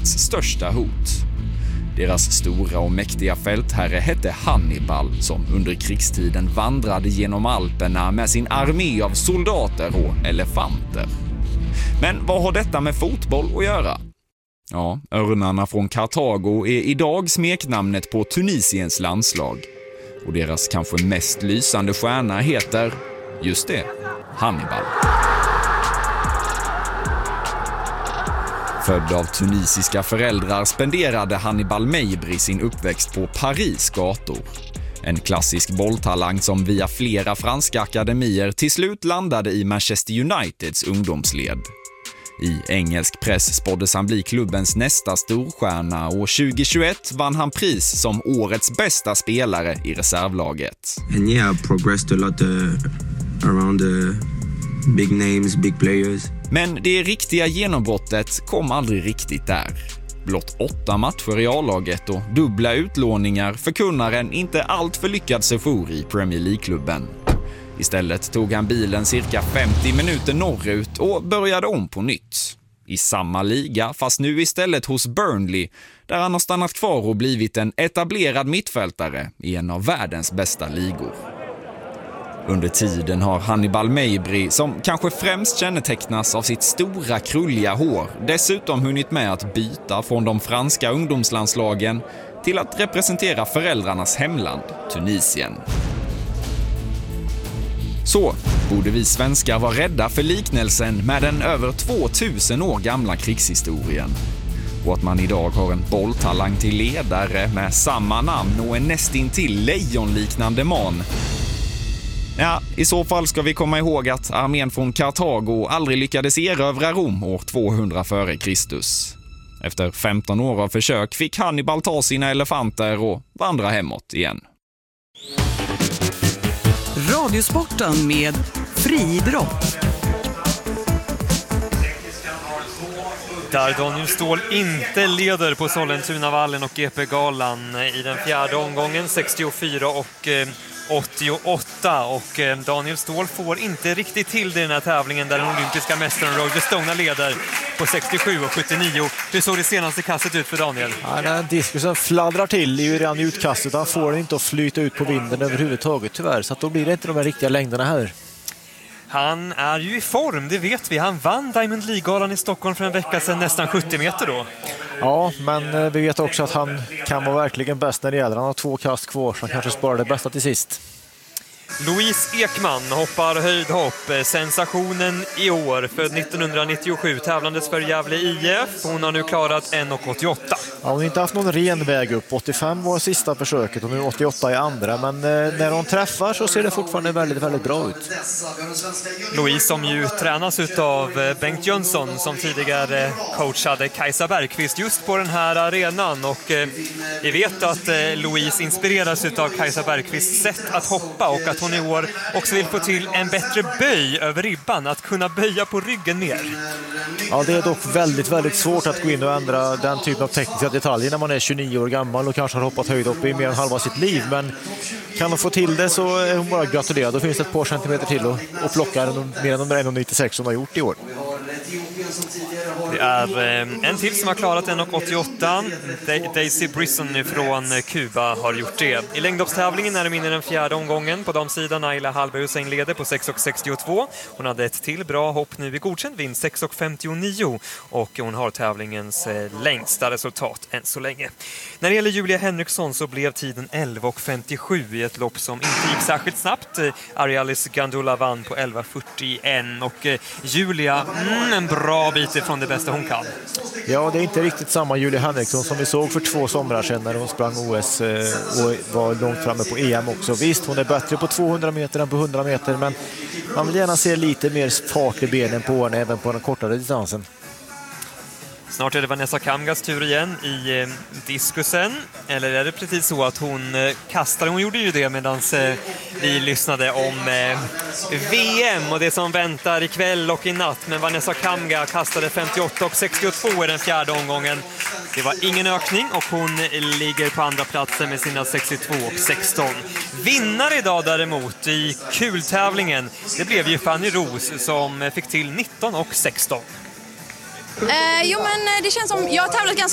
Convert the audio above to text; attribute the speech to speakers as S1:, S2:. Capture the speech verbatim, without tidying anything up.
S1: krigets största hot. Deras stora och mäktiga fältherre hette Hannibal, som under krigstiden vandrade genom Alperna med sin armé av soldater och elefanter. Men vad har detta med fotboll att göra? Ja, örnarna från Kartago är idag smeknamnet på Tunisiens landslag. Och deras kanske mest lysande stjärna heter, just det, Hannibal. Född av tunisiska föräldrar spenderade Hannibal Mejbri sin uppväxt på Paris gator. En klassisk bolltalang som via flera franska akademier till slut landade i Manchester Uniteds ungdomsled. I engelsk press spåddes han bli klubbens nästa storstjärna och tjugohundratjugoett vann han pris som årets bästa spelare i reservlaget.
S2: And yeah, I progressed a lot uh, around the big names, big players.
S1: Men det riktiga genombrottet kom aldrig riktigt där. Blott åtta matcher i A-laget och dubbla utlåningar förkunnar en inte allt för lyckad sejour i Premier League-klubben. Istället tog han bilen cirka femtio minuter norrut och började om på nytt. I samma liga, fast nu istället hos Burnley, där han har stannat kvar och blivit en etablerad mittfältare i en av världens bästa ligor. Under tiden har Hannibal Mejbri, som kanske främst kännetecknas av sitt stora krulliga hår, dessutom hunnit med att byta från de franska ungdomslandslagen till att representera föräldrarnas hemland, Tunisien. Så borde vi svenskar vara rädda för liknelsen med den över tvåtusen år gamla krigshistorien. Och att man idag har en bolltalang till ledare med samma namn och en nästintill lejonliknande man. Ja, i så fall ska vi komma ihåg att armén från Kartago aldrig lyckades erövra Rom år tvåhundra före Kristus. Efter femton år av försök fick Hannibal ta sina elefanter och vandra hemåt igen.
S3: Radiosporten med friidrott.
S4: Där Daniel Ståhl inte leder på Sollentunavallen och G P-galan i den fjärde omgången, sextiofyra och åttioåtta, och Daniel Ståhl får inte riktigt till det i den här tävlingen där den olympiska mästaren Roger Stona leder på sextiosju och sjuttionio. Hur såg det senaste kastet ut för Daniel?
S5: Ja, den diskusen fladdrar till i redan utkastet. Han får den inte att flyta ut på vinden överhuvudtaget tyvärr, så att då blir det inte de här riktiga längderna här.
S4: Han är ju i form, det vet vi. Han vann Diamond League-galan i Stockholm för en vecka sedan, nästan sjuttio meter då.
S5: Ja, men vi vet också att han kan vara verkligen bäst när det gäller. Han har två kast kvar, så han kanske sparar det bästa till sist.
S4: Louise Ekman hoppar höjdhopp, sensationen i år, född nittonhundranittiosju, tävlandes för Gävle I F. Hon har nu klarat en åttioåtta.
S5: Ja, hon har inte haft någon ren väg upp. åttiofem var sista försöket och nu åttioåtta i andra, men när hon träffar så ser det fortfarande väldigt, väldigt bra ut.
S4: Louise som ju tränas av Bengt Jönsson som tidigare coachade Kajsa Bergqvist just på den här arenan, och vi vet att Louise inspireras av Kajsa Bergqvists sätt att hoppa och att hon i år också vill få till en bättre böj över ribban, att kunna böja på ryggen mer.
S5: Ja, det är dock väldigt, väldigt svårt att gå in och ändra den typen av tekniska detaljer när man är tjugonio år gammal och kanske har hoppat höjdhopp i mer än halva sitt liv. Men kan hon få till det så är hon bara gratulerad. Då finns det ett par centimeter till och, och plocka mer än de en nittiosex som hon har gjort i år.
S4: Det är en till som har klarat en åttioåtta. Daisy Brisson från Kuba har gjort det. I längdhoppstävlingen är det mindre den fjärde omgången. På de sidan Ayla Hallberg Hussein leder på sex sextiotvå. Hon hade ett till bra hopp nu i godkänd vinst, sex femtionio, och hon har tävlingens längsta resultat än så länge. När det gäller Julia Henriksson så blev tiden elva femtiosju i ett lopp som inte gick särskilt snabbt. Arialis Gandula vann på elva fyrtioen, och Julia mm, en bra bit ifrån det bästa hon kan.
S5: Ja, det är inte riktigt samma Julia Henriksson som vi såg för två somrar sedan när hon sprang O S och var långt framme på E M också. Visst, hon är bättre på tvåhundra meter än på hundra meter, men man vill gärna se lite mer fart i benen på henne även på den kortare distansen.
S4: Snart är det Vanessa Kamgas tur igen i eh, diskusen. Eller är det precis så att hon eh, kastar? Hon gjorde ju det medan eh, vi lyssnade om eh, V M och det som väntar ikväll och i natt. Men Vanessa Kamga kastade femtioåtta och sextiotvå i den fjärde omgången. Det var ingen ökning och hon ligger på andra platsen med sina sextiotvå och sexton. Vinnare idag däremot i kultävlingen, det blev ju Fanny Ros som fick till nitton och sexton.
S6: Eh, jo men det känns som, jag har tävlat ganska